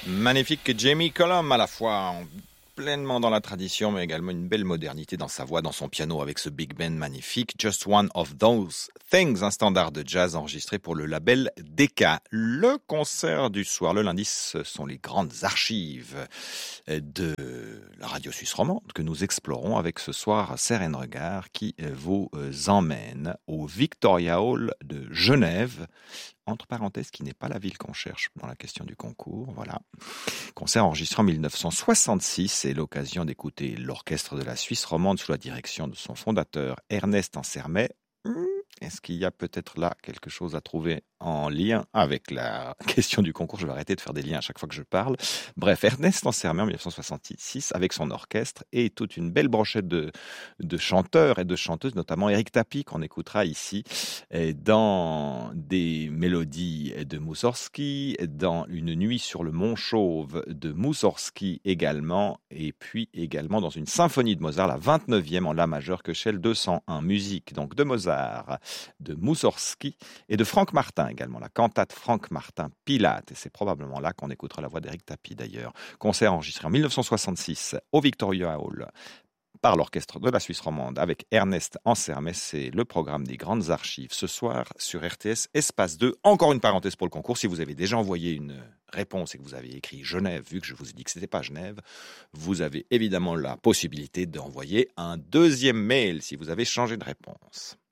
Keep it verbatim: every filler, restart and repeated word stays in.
Magnifique Jamie Cullum, à la fois en- pleinement dans la tradition, mais également une belle modernité dans sa voix, dans son piano, avec ce big band magnifique. Just One of Those Things, un standard de jazz enregistré pour le label Decca. Le concert du soir, le lundi, ce sont les grandes archives de la radio suisse romande que nous explorons avec ce soir Seren Regard qui vous emmène au Victoria Hall de Genève. Entre parenthèses, qui n'est pas la ville qu'on cherche dans la question du concours, voilà. Concert enregistré en mille neuf cent soixante-six et l'occasion d'écouter l'orchestre de la Suisse romande sous la direction de son fondateur Ernest Ansermet. Hmm, Est-ce qu'il y a peut-être là quelque chose à trouver en lien avec la question du concours? Je vais arrêter de faire des liens à chaque fois que je parle. Bref, Ernest Ansermet en mille neuf cent soixante-six avec son orchestre et toute une belle brochette de, de chanteurs et de chanteuses, notamment Éric Tapie qu'on écoutera ici et dans des mélodies de Moussorgsky, dans Une nuit sur le Mont Chauve de Moussorgsky également, et puis également dans une symphonie de Mozart, la vingt-neuvième en La majeure Köchel deux cent un, musique donc de Mozart, de Moussorgsky et de Franck Martin également, la cantate Franck Martin Pilate, et c'est probablement là qu'on écoutera la voix d'Éric Tapie d'ailleurs. Concert enregistré en mille neuf cent soixante-six au Victoria Hall par l'orchestre de la Suisse romande avec Ernest Ansermet. C'est le programme des grandes archives ce soir sur R T S Espace deux. Encore une parenthèse pour le concours, si vous avez déjà envoyé une réponse et que vous avez écrit Genève, vu que je vous ai dit que c'était pas Genève, vous avez évidemment la possibilité d'envoyer un deuxième mail si vous avez changé de réponse.